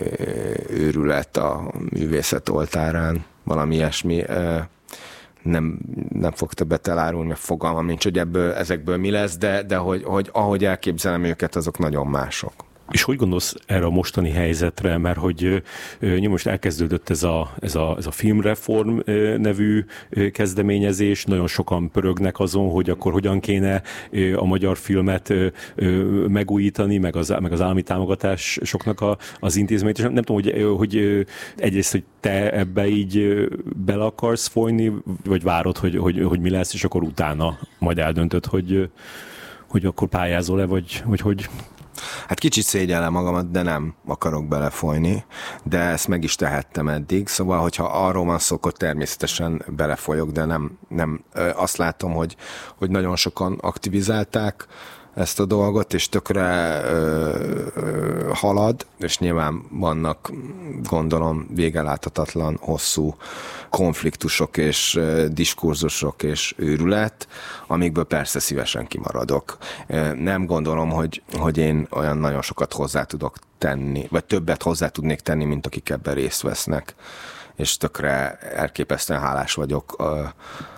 őrület a művészet oltárán, valami ilyesmi. Ö, nem, nem fog többet elárulni, mert fogalmam nincs, hogy ebből, ezekből mi lesz, de, de hogy, hogy ahogy elképzelem őket, azok nagyon mások. És hogy gondolsz erre a mostani helyzetre, mert hogy nyilván most elkezdődött ez a, ez a, ez a filmreform nevű kezdeményezés, nagyon sokan pörögnek azon, hogy akkor hogyan kéne a magyar filmet megújítani, meg az, meg az állami támogatásoknak a, az intézményt, és nem, nem tudom, hogy, hogy egyrészt, hogy te ebbe így bele akarsz folyni, vagy várod, hogy, hogy, hogy mi lesz, és akkor utána majd eldöntöd, hogy, hogy akkor pályázol-e, vagy, vagy hogy... Hát kicsit szégyellem magamat, de nem akarok belefolyni, de ezt meg is tehettem eddig, szóval, hogyha arról van szó, akkor természetesen belefolyok, de nem, nem azt látom, hogy, hogy nagyon sokan aktivizálták ezt a dolgot, és tökre ö, ö, halad, és nyilván vannak, gondolom, végeláthatatlan, hosszú konfliktusok és ö, diskurzusok és őrület, amikből persze szívesen kimaradok. Nem gondolom, hogy, hogy én olyan nagyon sokat hozzá tudok tenni, vagy többet hozzá tudnék tenni, mint akik ebben részt vesznek, és tökre elképesztően hálás vagyok a,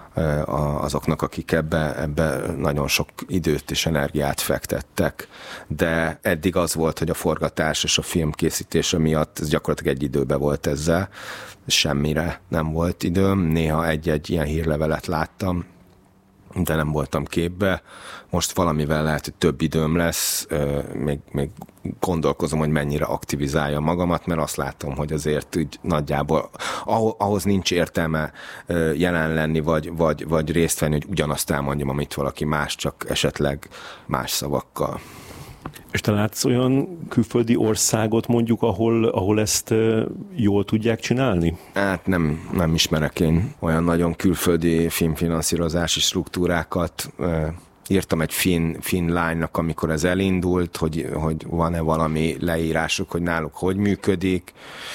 azoknak, akik ebbe, ebbe nagyon sok időt és energiát fektettek. De eddig az volt, hogy a forgatás és a filmkészítése miatt ez gyakorlatilag egy időben volt ezzel. Semmire nem volt időm. Néha egy-egy ilyen hírlevelet láttam, de nem voltam képbe. Most valamivel lehet, hogy több időm lesz, még, még gondolkozom, hogy mennyire aktivizálja magamat, mert azt látom, hogy azért úgy nagyjából ahhoz nincs értelme jelen lenni, vagy, vagy, vagy részt venni, hogy ugyanazt elmondjam, amit valaki más, csak esetleg más szavakkal. És te látsz olyan külföldi országot mondjuk, ahol, ahol ezt jól tudják csinálni? Hát nem, nem ismerek én olyan nagyon külföldi filmfinanszírozási struktúrákat. Írtam egy finn, finn lánynak, amikor ez elindult, hogy, hogy van-e valami leírásuk, hogy náluk hogy működik.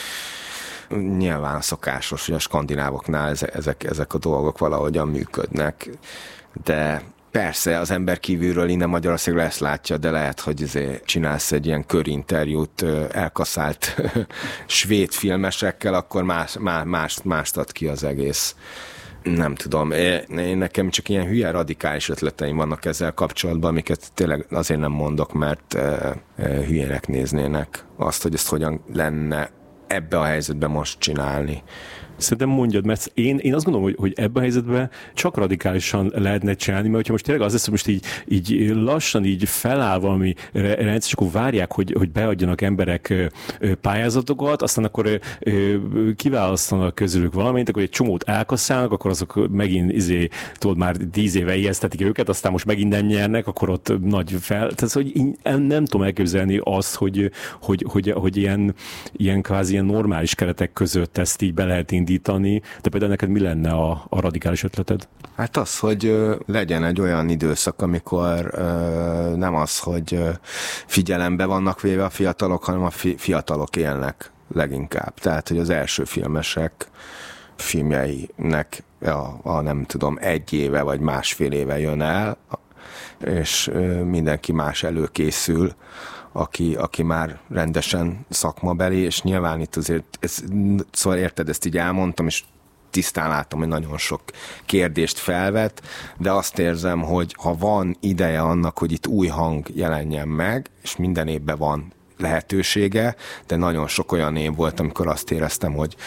Nyilván szokásos, hogy a skandinávoknál ezek, ezek a dolgok valahogyan működnek, de persze, az ember kívülről innen Magyarországra ezt látja, de lehet, hogy azért csinálsz egy ilyen körinterjút elkaszált svéd filmesekkel, akkor más, más, mást ad ki az egész. Nem tudom, én nekem csak ilyen hülye radikális ötleteim vannak ezzel kapcsolatban, amiket tényleg azért nem mondok, mert hülyének néznének azt, hogy ezt hogyan lenne ebbe a helyzetben most csinálni. Szerintem mondjad, mert én, én azt gondolom, hogy, hogy ebben a helyzetben csak radikálisan lehetne csinálni, mert hogyha most tényleg az lesz, hogy most így, így lassan így feláll valami rendszer, és akkor várják, hogy, hogy beadjanak emberek pályázatokat, aztán akkor kiválasztanak közülük valamit, akkor egy csomót elkasszálnak, akkor azok megint izé, tudod, már tíz éve ijesztetik őket, aztán most megint nem nyernek, akkor ott nagy fel. Tehát, hogy én nem tudom elképzelni azt, hogy, hogy, hogy, hogy ilyen, ilyen kvázi ilyen normális keretek között ezt így be lehet indítani. De például neked mi lenne a, a radikális ötleted? Hát az, hogy ö, legyen egy olyan időszak, amikor ö, nem az, hogy ö, figyelembe vannak véve a fiatalok, hanem a fi- fiatalok élnek leginkább. Tehát, hogy az első filmesek filmjeinek a, a nem tudom, egy éve vagy másfél éve jön el, és ö, mindenki más előkészül, aki, aki már rendesen szakmabeli, és nyilván itt azért, ez, szóval érted, ezt így elmondtam, és tisztán látom, hogy nagyon sok kérdést felvet, de azt érzem, hogy ha van ideje annak, hogy itt új hang jelenjen meg, és minden évben van lehetősége, de nagyon sok olyan év volt, amikor azt éreztem, hogy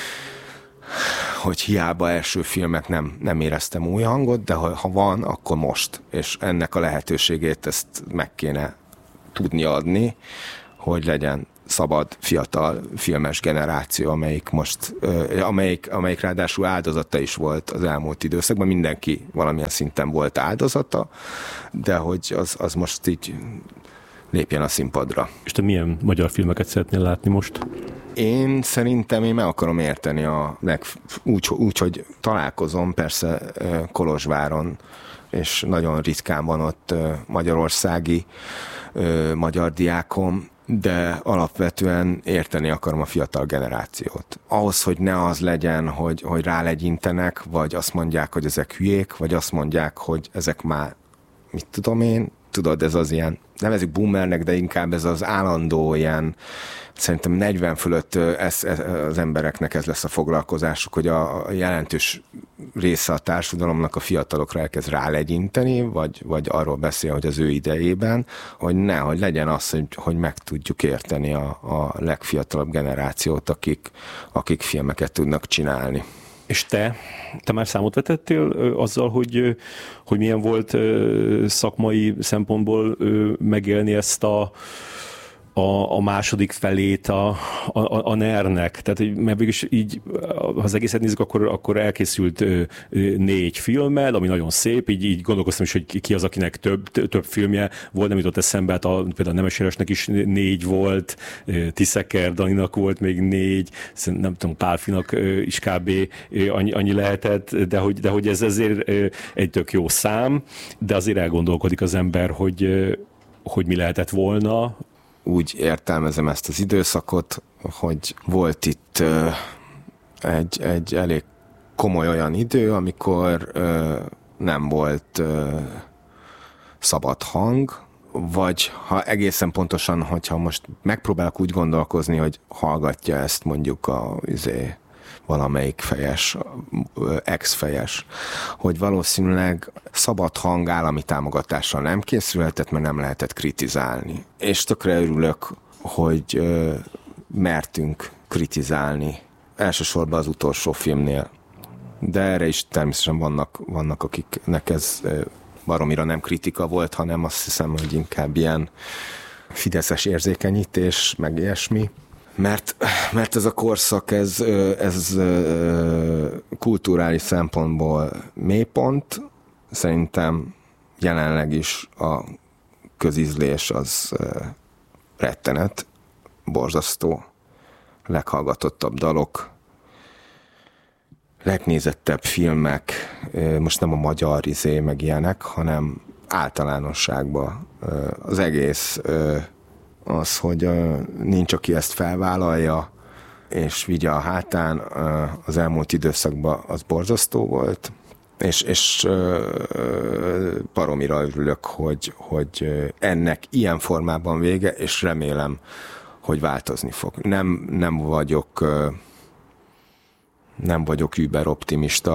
hogy hiába első filmek nem, nem éreztem új hangot, de ha, ha van, akkor most. És ennek a lehetőségét ezt meg kéne tudni adni, hogy legyen szabad, fiatal filmes generáció, amelyik most, amelyik, amelyik ráadásul áldozata is volt az elmúlt időszakban. Mindenki valamilyen szinten volt áldozata, de hogy az, az most így lépjen a színpadra. És te milyen magyar filmeket szeretnél látni most? Én szerintem én meg akarom érteni a leg, úgy, úgy, hogy találkozom persze Kolozsváron, és nagyon ritkán van ott magyarországi magyar diákom, de alapvetően érteni akarom a fiatal generációt. Ahhoz, hogy ne az legyen, hogy, hogy rálegyintenek, vagy azt mondják, hogy ezek hülyék, vagy azt mondják, hogy ezek már, mit tudom én, tudod, ez az ilyen, nevezzük boomernek, de inkább ez az állandó ilyen, szerintem negyven fölött ez, ez, az embereknek ez lesz a foglalkozásuk, hogy a jelentős része a társadalomnak a fiatalokra elkezd rálegyinteni, vagy, vagy arról beszél, hogy az ő idejében, hogy ne, hogy legyen az, hogy, hogy meg tudjuk érteni a, a legfiatalabb generációt, akik, akik filmeket tudnak csinálni. És te, te már számot vetettél azzal, hogy, hogy milyen volt szakmai szempontból megélni ezt a A, a második felét a, a, a nernek. Tehát, hogy, mert végülis így, ha az egészet nézzük, akkor, akkor elkészült négy filmmel, ami nagyon szép, így, így gondolkoztam is, hogy ki az, akinek több, több filmje volt, nem jutott eszembe, hát a, például a Nemes Éresnek is négy volt, Tiszeker Daninak volt még négy, nem tudom, Pálfinak is kb. annyi, annyi lehetett, de hogy, de hogy ez azért egy tök jó szám, de azért elgondolkodik az ember, hogy, hogy mi lehetett volna. Úgy értelmezem ezt az időszakot, hogy volt itt uh, egy, egy elég komoly olyan idő, amikor uh, nem volt uh, szabad hang, vagy ha egészen pontosan, hogyha most megpróbálok úgy gondolkozni, hogy hallgatja ezt mondjuk a izé, valamelyik fejes, ex-fejes, hogy valószínűleg szabad hang állami támogatással nem készülhetett, mert nem lehetett kritizálni. És tökre örülök, hogy ö, mertünk kritizálni. Elsősorban az utolsó filmnél. De erre is természetesen vannak, vannak akiknek ez ö, baromira nem kritika volt, hanem azt hiszem, hogy inkább ilyen fideszes érzékenyítés, meg ilyesmi. Mert, mert ez a korszak, ez, ez kulturális szempontból mélypont. Szerintem jelenleg is a közízlés az rettenet, borzasztó, leghallgatottabb dalok, legnézettebb filmek, most nem a magyar izé meg ilyenek, hanem általánosságban az egész az, hogy uh, nincs, aki ezt felvállalja, és vigye a hátán, uh, az elmúlt időszakban az borzasztó volt, és, és uh, baromira örülök, hogy, hogy ennek ilyen formában vége, és remélem, hogy változni fog. Nem, nem vagyok uh, nem vagyok über optimista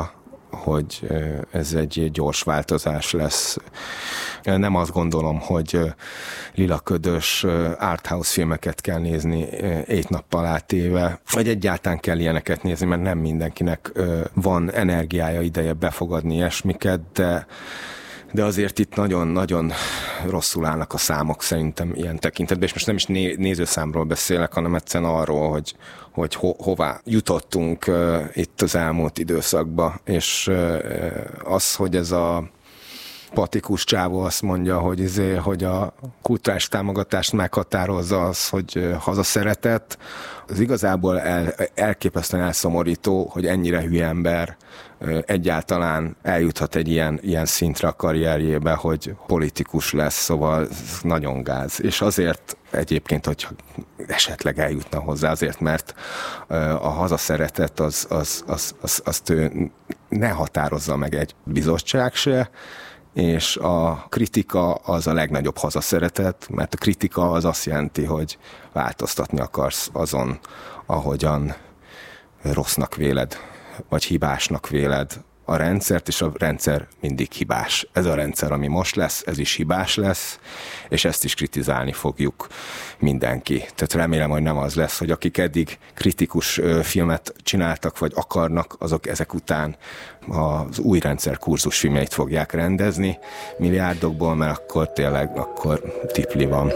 hogy ez egy gyors változás lesz. Nem azt gondolom, hogy lilaködös arthouse filmeket kell nézni egy nappal átéve, vagy egyáltalán kell ilyeneket nézni, mert nem mindenkinek van energiája, ideje befogadni ilyesmiket, de de azért itt nagyon-nagyon rosszul állnak a számok szerintem ilyen tekintetben, és most nem is né- nézőszámról beszélek, hanem egyszerűen arról, hogy, hogy ho- hová jutottunk uh, itt az elmúlt időszakban, és uh, az, hogy ez a patikus csávó azt mondja, hogy, izé, hogy a kulturális támogatást meghatározza az, hogy hazaszeretet, az igazából el, elképesztően elszomorító, hogy ennyire hülye ember egyáltalán eljuthat egy ilyen, ilyen szintre a karrierjébe, hogy politikus lesz, szóval nagyon gáz. És azért egyébként, hogyha esetleg eljutna hozzá, azért, mert a hazaszeretet az, az, az, az, azt ő ne határozza meg egy bizottság se, és a kritika az a legnagyobb hazaszeretet, mert a kritika az azt jelenti, hogy változtatni akarsz azon, ahogyan rossznak véled, vagy hibásnak véled a rendszert, és a rendszer mindig hibás. Ez a rendszer, ami most lesz, ez is hibás lesz, és ezt is kritizálni fogjuk mindenki. Tehát remélem, hogy nem az lesz, hogy akik eddig kritikus filmet csináltak, vagy akarnak, azok ezek után az új rendszer kurzusfilmjeit fogják rendezni milliárdokból, mert akkor tényleg akkor tipli van.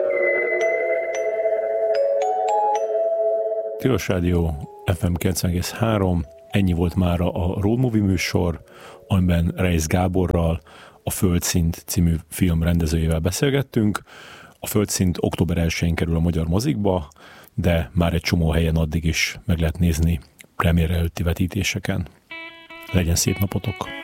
Tilos Rádió ef em kilencven egész három. Ennyi volt már a Road Movie műsor, amiben Reisz Gáborral, a Földszint című film rendezőjével beszélgettünk. A Földszint október elsején kerül a magyar mozikba, de már egy csomó helyen addig is meg lehet nézni premiér előtti vetítéseken. Legyen szép napotok!